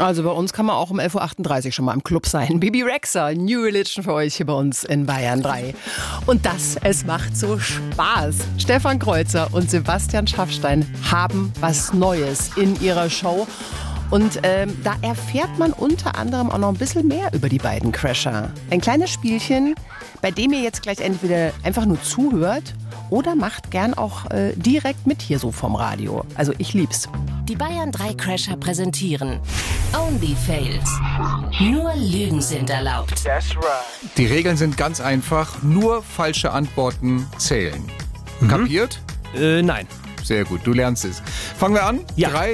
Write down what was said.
Also bei uns kann man auch um 11.38 Uhr schon mal im Club sein. Bibi Rexha, New Religion für euch hier bei uns in Bayern 3. Und es macht so Spaß. Stefan Kreuzer und Sebastian Schaffstein haben was Neues in ihrer Show. Und da erfährt man unter anderem auch noch ein bisschen mehr über die beiden Crasher. Ein kleines Spielchen, bei dem ihr jetzt gleich entweder einfach nur zuhört oder macht gern auch direkt mit hier so vom Radio. Also ich lieb's. Die Bayern 3 Crasher präsentieren Only Fails. Nur Lügen sind erlaubt. Die Regeln sind ganz einfach. Nur falsche Antworten zählen. Kapiert? Nein. Sehr gut, du lernst es. Fangen wir an. Ja. 3,